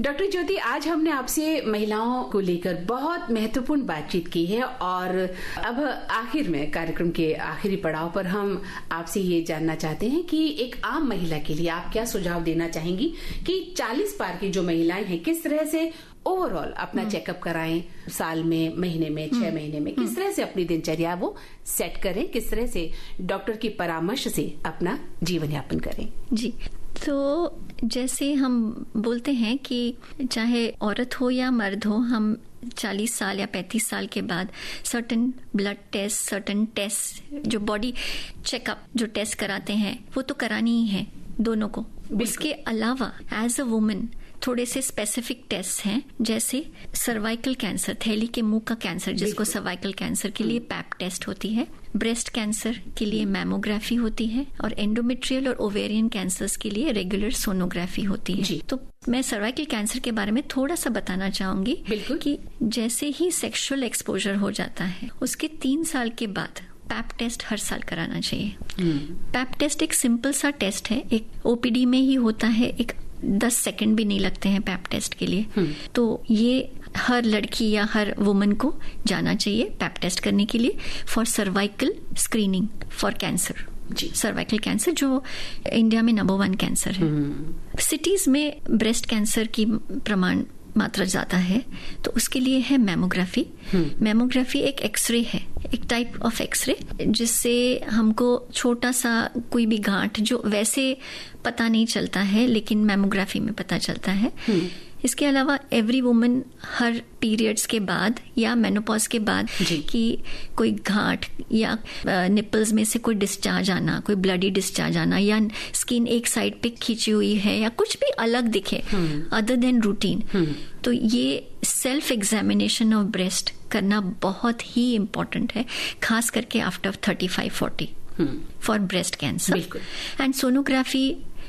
Doctor ज्योति, आज हमने आपसे महिलाओं को लेकर बहुत महत्वपूर्ण बातचीत की है और अब आखिर में, कार्यक्रम के आखिरी पड़ाव पर हम आपसे ये जानना चाहते हैं कि एक आम महिला के लिए आप क्या सुझाव देना चाहेंगी कि 40 पार की जो महिलाएं हैं किस तरह से ओवरऑल अपना चेकअप कराएं, साल में, महीने में, 6 महीने में, किस तरह से अपनी दिनचर्या वो सेट करें, किस तरह से डॉक्टर की परामर्श से अपना जीवन यापन करें? जी, तो जैसे हम बोलते हैं कि चाहे औरत हो या मर्द हो, हम 40 साल या 35 साल के बाद certain blood test, certain test, जो बॉडी चेकअप जो टेस्ट कराते हैं वो तो करानी ही है दोनों को। इसके अलावा एज अ वुमेन थोड़े से स्पेसिफिक टेस्ट हैं, जैसे सर्वाइकल कैंसर, थैली के मुंह का कैंसर जिसको सर्वाइकल कैंसर के लिए पैप टेस्ट होती है, ब्रेस्ट कैंसर के लिए मैमोग्राफी होती है और एंडोमेट्रियल और ओवेरियन कैंसर्स के लिए रेगुलर सोनोग्राफी होती है। तो मैं सर्वाइकल कैंसर के बारे में थोड़ा सा बताना चाहूंगी कि जैसे ही सेक्सुअल एक्सपोजर हो जाता है उसके 3 साल के बाद पैप टेस्ट हर साल कराना चाहिए। पैप टेस्ट एक सिंपल सा टेस्ट है, एक ओपीडी में ही होता है, एक 10 सेकंड भी नहीं लगते हैं पैप टेस्ट के लिए। तो ये हर लड़की या हर वुमन को जाना चाहिए पैप टेस्ट करने के लिए for cervical screening for cancer. Cervical cancer जो इंडिया में नंबर 1 कैंसर है। सिटीज में ब्रेस्ट कैंसर की प्रमाण मात्रा ज्यादा है, तो उसके लिए है मैमोग्राफी। मैमोग्राफी एक एक्सरे है, एक टाइप ऑफ एक्सरे, जिससे हमको छोटा सा कोई भी गांठ जो वैसे पता नहीं चलता है लेकिन मैमोग्राफी में पता चलता है। इसके अलावा एवरी वुमन हर पीरियड्स के बाद या मेनोपॉज के बाद कि कोई गांठ या निपल्स में से कोई डिस्चार्ज आना, कोई ब्लडी डिस्चार्ज आना, या स्किन एक साइड पे खींची हुई है या कुछ भी अलग दिखे अदर देन रूटीन, तो ये सेल्फ एग्जामिनेशन ऑफ ब्रेस्ट करना बहुत ही इम्पोर्टेंट है, खास करके after 35-40 for breast cancer. And sonography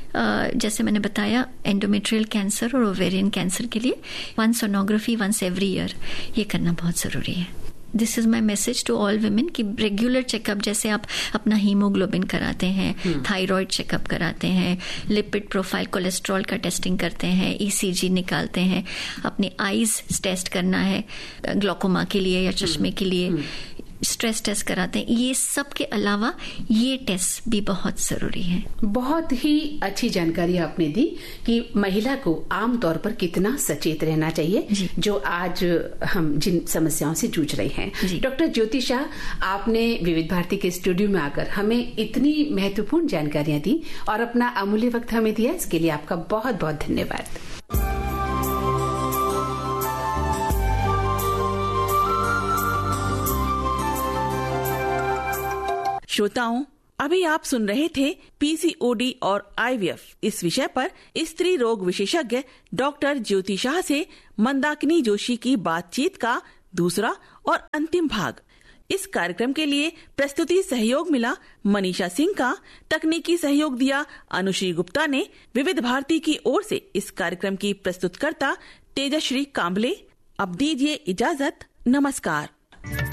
जैसे मैंने बताया एंडोमेट्रियल कैंसर और ओवेरियन कैंसर के लिए 1 सोनोग्राफी वंस एवरी ईयर, ये करना बहुत जरूरी है। This is my message to all women कि रेगुलर चेकअप, जैसे आप अपना हीमोग्लोबिन कराते हैं, थायराइड चेकअप कराते हैं, लिपिड प्रोफाइल, कोलेस्ट्रॉल का टेस्टिंग करते हैं, ईसीजी निकालते हैं, अपने आईज टेस्ट करना है ग्लोकोमा के लिए या चश्मे के लिए, स्ट्रेस टेस्ट कराते हैं, ये सब के अलावा ये टेस्ट भी बहुत जरूरी है। बहुत ही अच्छी जानकारी आपने दी कि महिला को आम तौर पर कितना सचेत रहना चाहिए जो आज हम जिन समस्याओं से जूझ रहे हैं। डॉक्टर ज्योति शाह, आपने विविध भारती के स्टूडियो में आकर हमें इतनी महत्वपूर्ण जानकारियां दी और अपना अमूल्य वक्त हमें दिया, इसके लिए आपका बहुत बहुत धन्यवाद। श्रोताओं, अभी आप सुन रहे थे पीसीओडी और आईवीएफ इस विषय पर स्त्री रोग विशेषज्ञ डॉक्टर ज्योति शाह से मंदाकिनी जोशी की बातचीत का दूसरा और अंतिम भाग। इस कार्यक्रम के लिए प्रस्तुति सहयोग मिला मनीषा सिंह का, तकनीकी सहयोग दिया अनुश्री गुप्ता ने। विविध भारती की ओर से इस कार्यक्रम की प्रस्तुतकर्ता तेजश्री कांबले। अब दीजिए इजाजत, नमस्कार।